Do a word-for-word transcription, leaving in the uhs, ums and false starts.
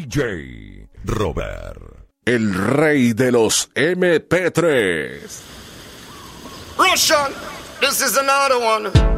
D J Robert, el rey de los eme pe tres. Russian, this is another one.